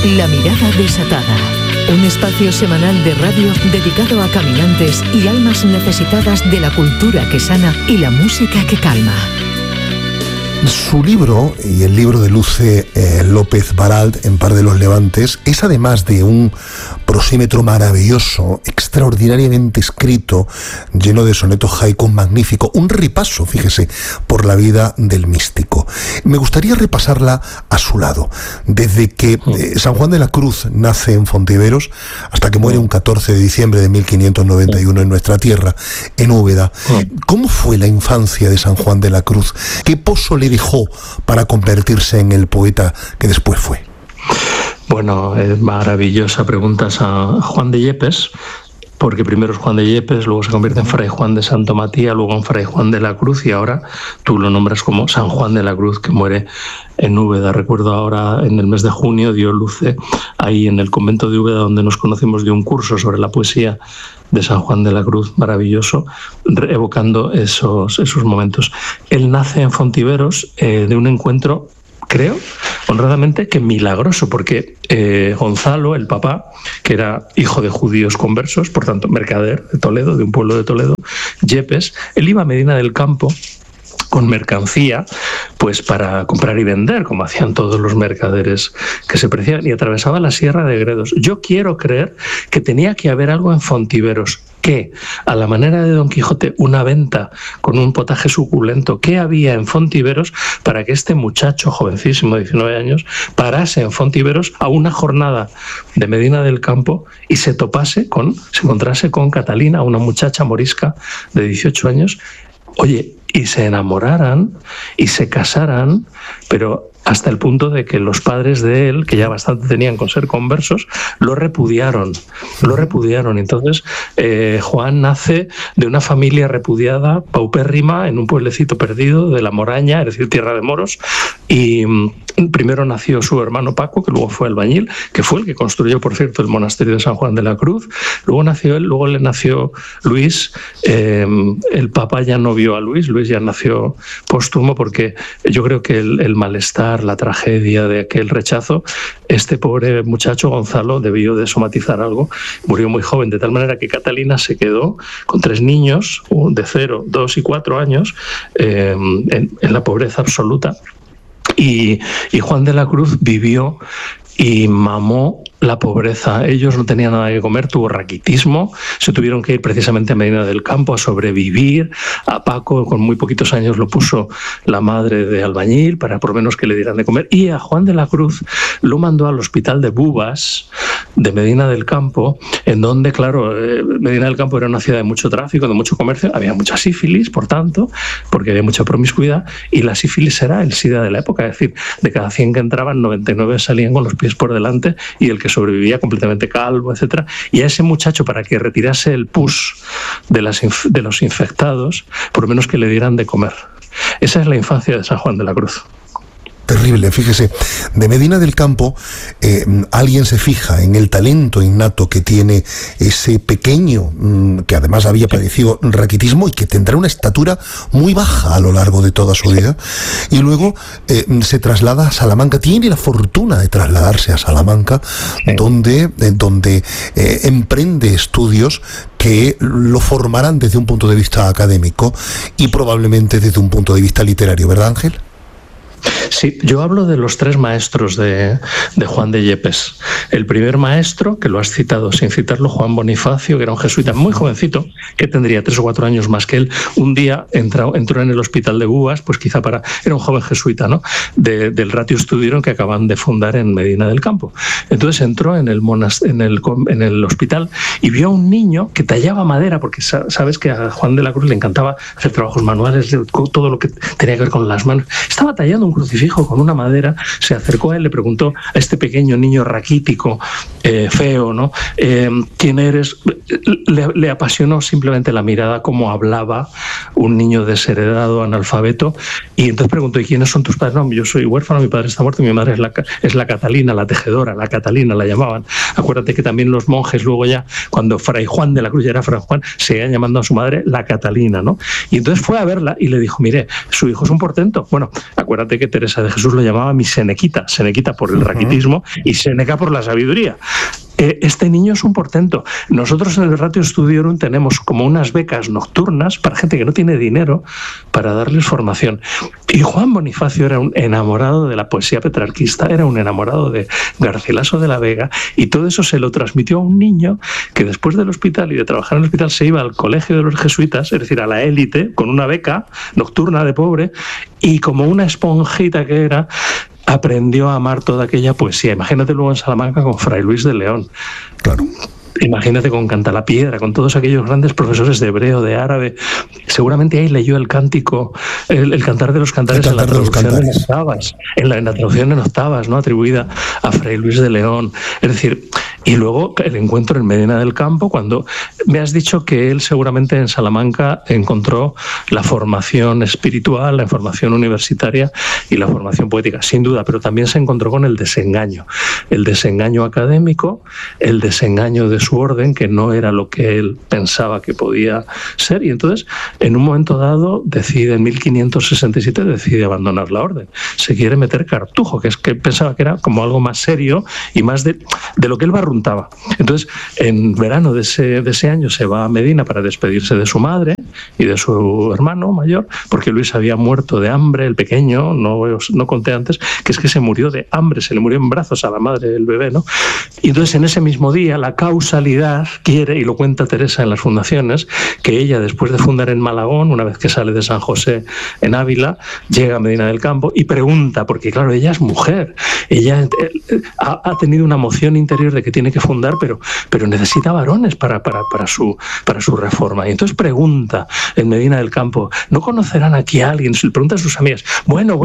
La mirada desatada. Un espacio semanal de radio dedicado a caminantes y almas necesitadas de la cultura que sana y la música que calma. Su libro, y el libro de Luce López Baralt, En Par de los Levantes, es además de un prosímetro maravilloso, extraordinariamente escrito, lleno de sonetos haiku magnífico, un repaso, fíjese, por la vida del místico. Me gustaría repasarla a su lado, desde que San Juan de la Cruz nace en Fontiveros hasta que muere un 14 de diciembre de 1591 en nuestra tierra, en Úbeda. ¿Cómo fue la infancia de San Juan de la Cruz? ¿Qué pozo le dejó para convertirse en el poeta que después fue? Bueno, maravillosa pregunta. San Juan de Yepes, porque primero es Juan de Yepes, luego se convierte en Fray Juan de Santo Matías, luego en Fray Juan de la Cruz, y ahora tú lo nombras como San Juan de la Cruz, que muere en Úbeda. Recuerdo ahora, en el mes de junio, dio Luce ahí en el convento de Úbeda, donde nos conocimos, de un curso sobre la poesía de San Juan de la Cruz, maravilloso, evocando esos momentos. Él nace en Fontiveros de un encuentro, creo, honradamente, que milagroso, porque Gonzalo, el papá, que era hijo de judíos conversos, por tanto mercader de Toledo, de un pueblo de Toledo, Yepes, él iba a Medina del Campo con mercancía, pues para comprar y vender, como hacían todos los mercaderes que se preciaban, y atravesaba la Sierra de Gredos. Yo quiero creer que tenía que haber algo en Fontiveros, que, a la manera de Don Quijote, una venta con un potaje suculento, ¿qué había en Fontiveros para que este muchacho jovencísimo de 19 años parase en Fontiveros a una jornada de Medina del Campo y se encontrase con Catalina, una muchacha morisca de 18 años, oye, y se enamoraran y se casaran, pero hasta el punto de que los padres de él, que ya bastante tenían con ser conversos, lo repudiaron. Entonces, Juan nace de una familia repudiada, paupérrima, en un pueblecito perdido de la Moraña, es decir, tierra de moros, y primero nació su hermano Paco, que luego fue albañil, que fue el que construyó, por cierto, el monasterio de San Juan de la Cruz. Luego nació él, luego le nació Luis. El papá ya no vio a Luis ya nació póstumo, porque yo creo que el malestar, la tragedia de aquel rechazo, este pobre muchacho Gonzalo debió de somatizar algo, murió muy joven, de tal manera que Catalina se quedó con 3 niños de 0, 2 y 4 años en la pobreza absoluta, y Juan de la Cruz vivió y mamó la pobreza. Ellos no tenían nada que comer, tuvo raquitismo, se tuvieron que ir precisamente a Medina del Campo a sobrevivir. A Paco, con muy poquitos años, lo puso la madre de albañil para por lo menos que le dieran de comer, y a Juan de la Cruz lo mandó al hospital de Bubas de Medina del Campo, en donde, claro, Medina del Campo era una ciudad de mucho tráfico, de mucho comercio, había mucha sífilis, por tanto, porque había mucha promiscuidad, y la sífilis era el SIDA de la época, es decir, de cada 100 que entraban, 99 salían con los pies por delante, y el que sobrevivía completamente calvo, etcétera. Y a ese muchacho, para que retirase el pus de los infectados, por lo menos que le dieran de comer. Esa es la infancia de San Juan de la Cruz. Terrible, fíjese, de Medina del Campo alguien se fija en el talento innato que tiene ese pequeño, que además había padecido raquitismo y que tendrá una estatura muy baja a lo largo de toda su vida, y luego se traslada a Salamanca, tiene la fortuna de trasladarse a Salamanca, donde emprende estudios que lo formarán desde un punto de vista académico y probablemente desde un punto de vista literario, ¿verdad, Ángel? Sí, yo hablo de los 3 maestros de Juan de Yepes. El primer maestro, que lo has citado sin citarlo, Juan Bonifacio, que era un jesuita muy jovencito, que tendría 3 o 4 años más que él. Un día entró en el hospital de Bubas, pues quizá era un joven jesuita, ¿no? Del Ratio Studiorum que acaban de fundar en Medina del Campo. Entonces entró en el hospital y vio a un niño que tallaba madera, porque sabes que a Juan de la Cruz le encantaba hacer trabajos manuales, todo lo que tenía que ver con las manos. Estaba tallando un crucifijo con una madera, se acercó a él, le preguntó a este pequeño niño raquítico, feo, ¿no? ¿Quién eres? Le apasionó simplemente la mirada, cómo hablaba un niño desheredado, analfabeto, y entonces preguntó: ¿y quiénes son tus padres? No, yo soy huérfano, mi padre está muerto, y mi madre es la Catalina, la tejedora, la Catalina la llamaban. Acuérdate que también los monjes luego ya, cuando Fray Juan de la Cruz ya era Fray Juan, seguían llamando a su madre la Catalina, ¿no? Y entonces fue a verla y le dijo: mire, su hijo es un portento. Bueno, acuérdate fíjate que Teresa de Jesús lo llamaba mi Senequita por el raquitismo y Seneca por la sabiduría. Este niño es un portento. Nosotros en el Ratio Studiorum tenemos como unas becas nocturnas para gente que no tiene dinero para darles formación. Y Juan Bonifacio era un enamorado de la poesía petrarquista, era un enamorado de Garcilaso de la Vega, y todo eso se lo transmitió a un niño que después del hospital y de trabajar en el hospital se iba al colegio de los jesuitas, es decir, a la élite, con una beca nocturna de pobre, y como una esponjita que era, aprendió a amar toda aquella poesía. Imagínate luego en Salamanca con Fray Luis de León. Claro. Imagínate con Cantalapiedra, con todos aquellos grandes profesores de hebreo, de árabe. Seguramente ahí leyó el cántico, el Cantar de los Cantares, en la traducción en octavas, en la traducción en octavas, ¿no?, atribuida a Fray Luis de León. Es decir, y luego el encuentro en Medina del Campo, cuando me has dicho que él seguramente en Salamanca encontró la formación espiritual, la formación universitaria y la formación poética, sin duda, pero también se encontró con el desengaño académico, el desengaño de su orden, que no era lo que él pensaba que podía ser, y entonces en un momento dado en 1567 decide abandonar la orden. Se quiere meter Cartujo, que es que pensaba que era como algo más serio y más de lo que él barruntaba. Entonces, en verano de ese año se va a Medina para despedirse de su madre y de su hermano mayor, porque Luis había muerto de hambre, el pequeño, no conté antes, que es que se murió de hambre, se le murió en brazos a la madre del bebé, ¿no? Y entonces en ese mismo día la causalidad quiere, y lo cuenta Teresa en las fundaciones, que ella, después de fundar en Malagón, una vez que sale de San José en Ávila, llega a Medina del Campo y pregunta, porque claro, ella es mujer, ella ha tenido una moción interior de que tiene que fundar, pero necesita varones para su reforma. Y entonces pregunta en Medina del Campo, ¿no conocerán aquí a alguien? Le pregunta a sus amigas, bueno,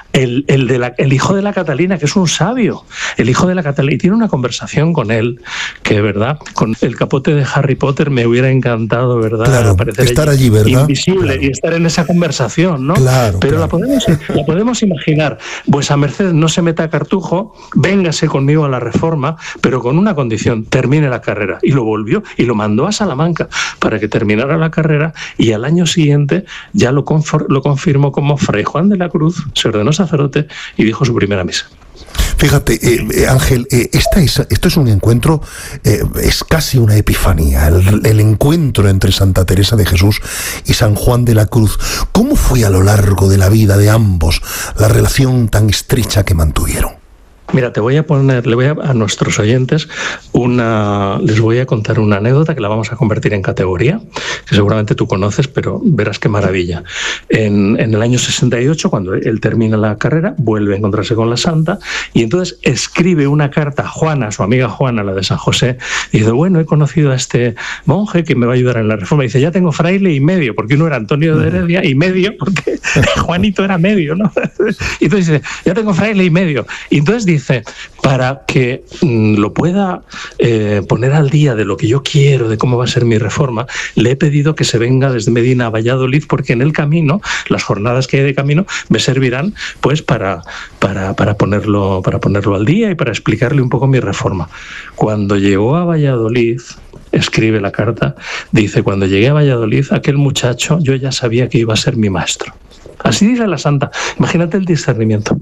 el hijo de la Catalina, que es un sabio, el hijo de la Catalina, y tiene una conversación con él, que verdad, con el capote de Harry Potter me hubiera encantado, ¿verdad? Claro, aparecer estar allí, ¿verdad? Invisible, claro. Y estar en esa conversación, ¿no? Claro, pero claro. La podemos imaginar. Vuesa merced no se meta a Cartujo, véngase conmigo a la reforma, pero con una condición, termine la carrera. Y lo volvió y lo mandó a Salamanca para que terminara la carrera, y al año siguiente ya lo confirmó como Fray Juan de la Cruz, se ordenó sacerdote y dijo su primera misa. Fíjate, Ángel, esto es un encuentro, es casi una epifanía, el encuentro entre Santa Teresa de Jesús y San Juan de la Cruz. ¿Cómo fue a lo largo de la vida de ambos la relación tan estrecha que mantuvieron? Mira, le voy a nuestros oyentes les voy a contar una anécdota que la vamos a convertir en categoría, que seguramente tú conoces, pero verás qué maravilla. En el año 68, cuando él termina la carrera, vuelve a encontrarse con la Santa y entonces escribe una carta a Juana, a su amiga Juana, la de San José, y dice, bueno, he conocido a este monje que me va a ayudar en la reforma. Y dice, ya tengo fraile y medio, porque uno era Antonio de Heredia, y medio, porque Juanito era medio, ¿no? Y entonces dice, ya tengo fraile y medio. Y entonces dice, para que lo pueda poner al día de lo que yo quiero, de cómo va a ser mi reforma, le he pedido que se venga desde Medina a Valladolid, porque en el camino, las jornadas que hay de camino, me servirán pues para ponerlo al día y para explicarle un poco mi reforma. Cuando llegó a Valladolid, escribe la carta, dice, cuando llegué a Valladolid, aquel muchacho, yo ya sabía que iba a ser mi maestro. Así dice la Santa. Imagínate el discernimiento.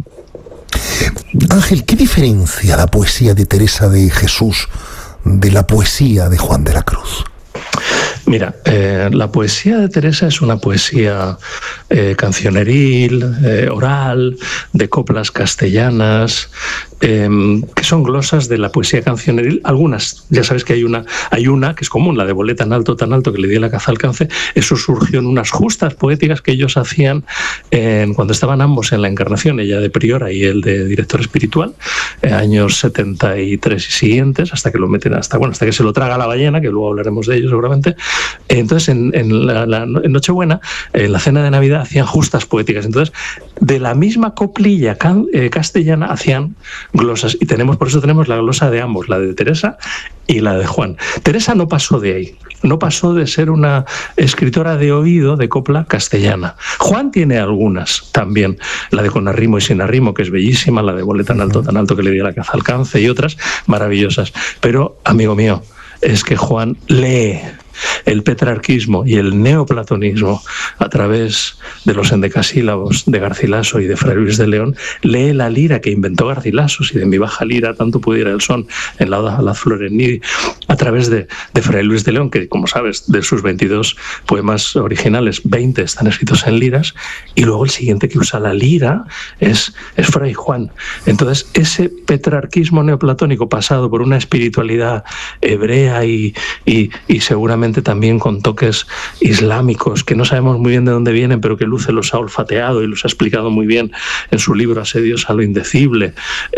Ángel, ¿qué diferencia la poesía de Teresa de Jesús de la poesía de Juan de la Cruz? Mira, la poesía de Teresa es una poesía cancioneril, oral, de coplas castellanas, que son glosas de la poesía cancioneril. Algunas, ya sabes que hay una que es común, la de Volé tan alto que le di la caza alcance. Eso surgió en unas justas poéticas que ellos hacían cuando estaban ambos en la Encarnación, ella de priora y él de director espiritual, años 73 y siguientes, hasta que lo meten hasta que se lo traga la ballena, que luego hablaremos de ello seguramente. Entonces, en Nochebuena, en la cena de Navidad, hacían justas poéticas. Entonces, de la misma coplilla castellana hacían glosas, y por eso tenemos la glosa de ambos, la de Teresa y la de Juan. Teresa no pasó de ahí, no pasó de ser una escritora de oído de copla castellana. Juan tiene algunas también, la de con arrimo y sin arrimo, que es bellísima, la de Volé tan alto que le di la caza alcance, y otras maravillosas. Pero, amigo mío, es que Juan lee el petrarquismo y el neoplatonismo a través de los endecasílabos de Garcilaso y de Fray Luis de León, lee la lira que inventó Garcilaso, si de mi baja lira tanto pudiera el son en la Florenidi, a través de Fray Luis de León, que como sabes, de sus 22 poemas originales, 20 están escritos en liras, y luego el siguiente que usa la lira es Fray Juan. Entonces, ese petrarquismo neoplatónico pasado por una espiritualidad hebrea y seguramente también con toques islámicos, que no sabemos muy bien de dónde vienen, pero que Luce los ha olfateado y los ha explicado muy bien en su libro Asedios a lo indecible,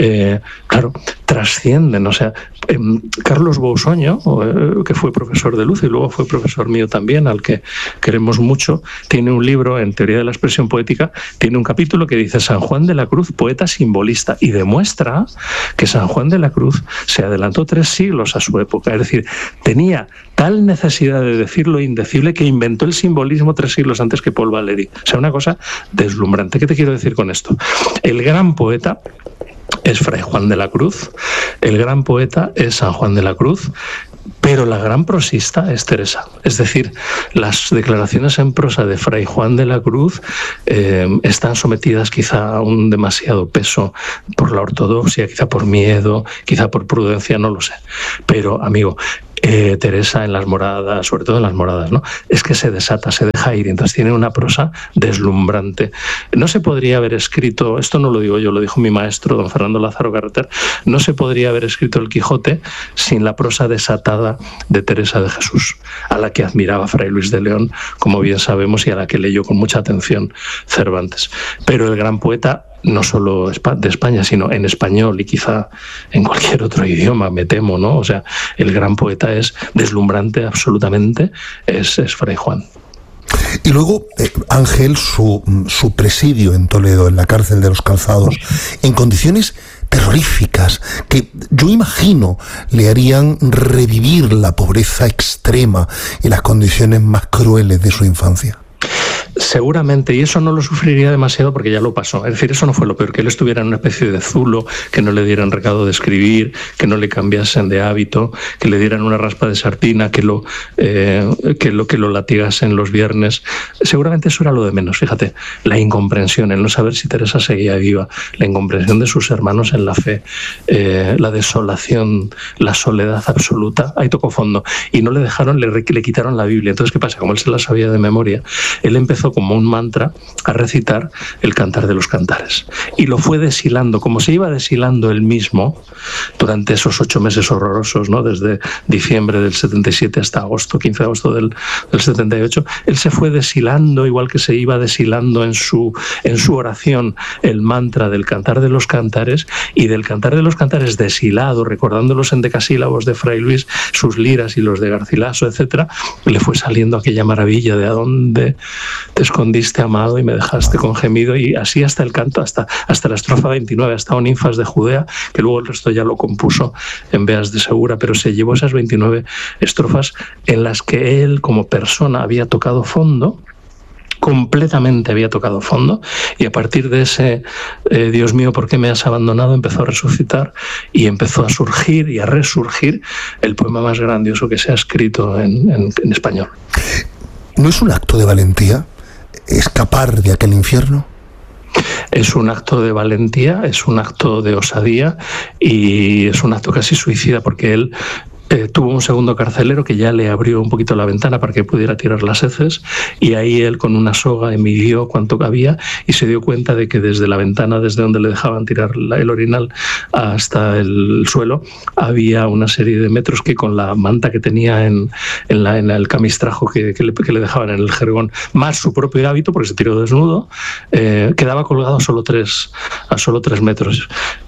claro, trascienden. O sea, Carlos Bousoño, que fue profesor de Luce y luego fue profesor mío también, al que queremos mucho, tiene un libro en Teoría de la Expresión Poética, tiene un capítulo que dice San Juan de la Cruz, poeta simbolista, y demuestra que San Juan de la Cruz se adelantó 3 siglos a su época, es decir, tenía tal necesidad de decir lo indecible que inventó el simbolismo 3 siglos antes que Paul Valéry. O sea, una cosa deslumbrante. ¿Qué te quiero decir con esto? El gran poeta es Fray Juan de la Cruz, el gran poeta es San Juan de la Cruz, pero la gran prosista es Teresa. Es decir, las declaraciones en prosa de Fray Juan de la Cruz están sometidas quizá a un demasiado peso por la ortodoxia, quizá por miedo, quizá por prudencia, no lo sé. Pero, amigo, Teresa en las moradas, sobre todo en las moradas, ¿no? Es que se desata, se deja ir, entonces tiene una prosa deslumbrante. No se podría haber escrito, esto no lo digo yo, lo dijo mi maestro, don Fernando Lázaro Carreter, no se podría haber escrito el Quijote sin la prosa desatada de Teresa de Jesús, a la que admiraba Fray Luis de León, como bien sabemos, y a la que leyó con mucha atención Cervantes. Pero el gran poeta, no solo de España, sino en español y quizá en cualquier otro idioma, me temo, ¿no? O sea, el gran poeta es deslumbrante absolutamente, es Fray Juan. Y luego, Ángel, su presidio en Toledo, en la cárcel de los Calzados, en condiciones terroríficas que yo imagino le harían revivir la pobreza extrema y las condiciones más crueles de su infancia. Seguramente, y eso no lo sufriría demasiado porque ya lo pasó. Es decir, eso no fue lo peor, que él estuviera en una especie de zulo, que no le dieran recado de escribir, que no le cambiasen de hábito, que le dieran una raspa de sartina, que lo latigasen los viernes. Seguramente eso era lo de menos, fíjate, la incomprensión, el no saber si Teresa seguía viva, la incomprensión de sus hermanos en la fe, la desolación, la soledad absoluta. Ahí tocó fondo. Y no le dejaron, le quitaron la Biblia. Entonces, ¿qué pasa? Como él se la sabía de memoria, él empezó como un mantra a recitar el Cantar de los Cantares. Y lo fue deshilando, como se iba deshilando él mismo durante esos 8 meses horrorosos, ¿no? Desde diciembre del 77 hasta agosto, 15 de agosto del 78, él se fue deshilando, igual que se iba deshilando en su oración el mantra del Cantar de los Cantares, y del Cantar de los Cantares deshilado, recordando los endecasílabos de Fray Luis, sus liras y los de Garcilaso, etcétera, le fue saliendo aquella maravilla de a dónde te escondiste, amado, y me dejaste con gemido, y así hasta el canto, hasta la estrofa 29, hasta un Ninfas de Judea, que luego el resto ya lo compuso en Beas de Segura, pero se llevó esas 29 estrofas en las que él como persona había tocado fondo, completamente había tocado fondo, y a partir de ese Dios mío, ¿por qué me has abandonado?, empezó a resucitar y empezó a surgir y a resurgir el poema más grandioso que se ha escrito en español. ¿No es un acto de valentía escapar de aquel infierno? Es un acto de valentía, es un acto de osadía y es un acto casi suicida, porque él tuvo un segundo carcelero que ya le abrió un poquito la ventana para que pudiera tirar las heces, y ahí él con una soga midió cuánto cabía y se dio cuenta de que desde la ventana, desde donde le dejaban tirar el orinal hasta el suelo, había una serie de metros que con la manta que tenía en el camistrajo que le dejaban en el jergón, más su propio hábito, porque se tiró desnudo, quedaba colgado a solo 3 metros.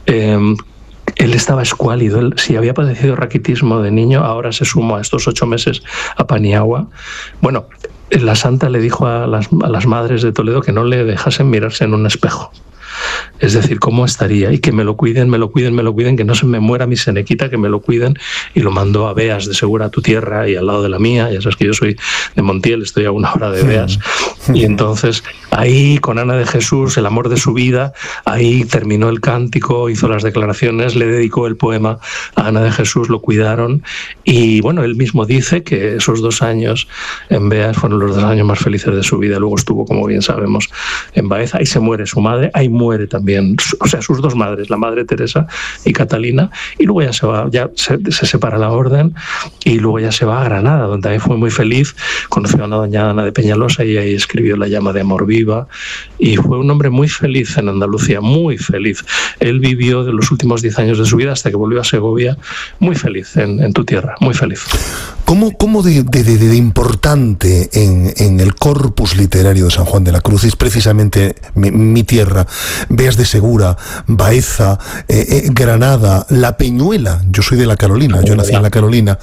Él estaba escuálido. Él, si había padecido raquitismo de niño, ahora se sumó a estos 8 meses a Paniagua. Bueno, la santa le dijo a las madres de Toledo que no le dejasen mirarse en un espejo, Es decir, ¿cómo estaría? Y que me lo cuiden, que no se me muera mi senequita, que me lo cuiden. Y lo mandó a Beas de Segura, a tu tierra, y al lado de la mía. Ya sabes que yo soy de Montiel, estoy a una hora de Beas. Y entonces ahí, con Ana de Jesús, el amor de su vida, ahí terminó el cántico, hizo las declaraciones, le dedicó el poema a Ana de Jesús, lo cuidaron. Y bueno, él mismo dice que esos 2 años en Beas fueron los 2 años más felices de su vida. Luego estuvo, como bien sabemos, en Baeza. Ahí se muere su madre, ahí muere también, o sea, sus 2 madres, la madre Teresa y Catalina. Y luego ya se va, ya se separa la orden, y luego ya se va a Granada, donde también fue muy feliz. Conoció a una doña Ana de Peñalosa y ahí escribió La llama de amor viva. Y fue un hombre muy feliz en Andalucía, muy feliz. Él vivió de los últimos 10 años de su vida hasta que volvió a Segovia, muy feliz en tu tierra, muy feliz. ¿Cómo de importante en el corpus literario de San Juan de la Cruz es precisamente mi tierra? Beas de Segura, Baeza, Granada, La Peñuela, yo soy de la Carolina, yo nací en la Carolina,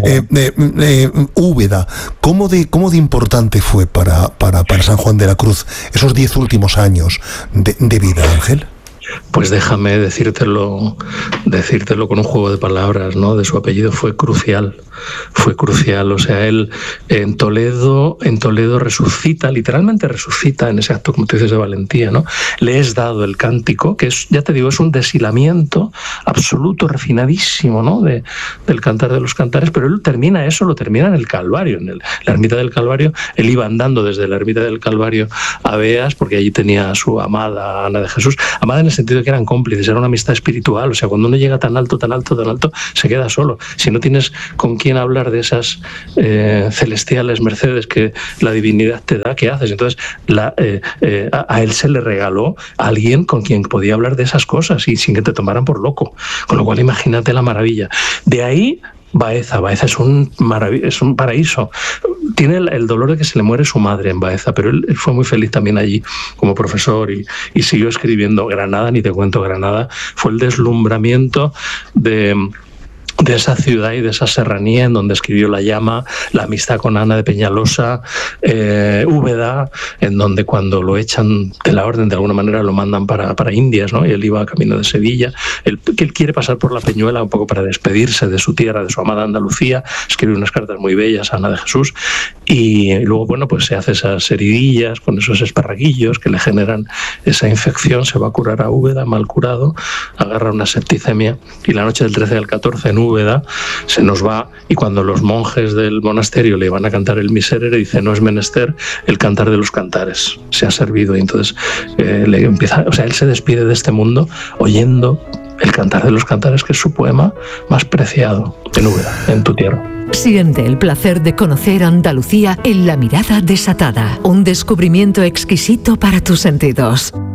Úbeda. ¿Cómo de importante fue para San Juan de la Cruz esos 10 últimos años de vida, Ángel? Pues déjame decírtelo con un juego de palabras, ¿no? De su apellido fue crucial. O sea, él en Toledo resucita, literalmente resucita en ese acto, como tú dices, de valentía, ¿no? Le es dado el cántico, que es, ya te digo, es un deshilamiento absoluto, refinadísimo, ¿no? Del Cantar de los Cantares, pero él lo termina en el Calvario, en la ermita del Calvario. Él iba andando desde la ermita del Calvario a Beas, porque allí tenía a su amada Ana de Jesús, amada en el sentido de que eran cómplices, era una amistad espiritual. O sea, cuando uno llega tan alto, se queda solo. Si no tienes con quién hablar de esas celestiales mercedes que la divinidad te da, ¿qué haces? Entonces, a él se le regaló a alguien con quien podía hablar de esas cosas y sin que te tomaran por loco. Con lo cual, imagínate la maravilla. De ahí, Baeza es un paraíso. Tiene el dolor de que se le muere su madre en Baeza, pero él fue muy feliz también allí como profesor y siguió escribiendo. Granada, ni te cuento, Granada fue el deslumbramiento de esa ciudad y de esa serranía en donde escribió La llama, la amistad con Ana de Peñalosa, Úbeda, en donde cuando lo echan de la orden de alguna manera lo mandan para Indias, ¿no? Y él iba a camino de Sevilla. Él quiere pasar por la Peñuela un poco para despedirse de su tierra, de su amada Andalucía. Escribe unas cartas muy bellas a Ana de Jesús y luego, bueno, pues se hace esas heridillas con esos esparraguillos que le generan esa infección. Se va a curar a Úbeda, mal curado, agarra una septicemia y la noche del 13 al 14 en Úbeda se nos va, y cuando los monjes del monasterio le van a cantar el Miserere, dice: no es menester el Cantar de los Cantares, se ha servido. Y entonces él se despide de este mundo oyendo el Cantar de los Cantares, que es su poema más preciado en Úbeda, en tu tierra. Siente el placer de conocer Andalucía en La mirada desatada, un descubrimiento exquisito para tus sentidos.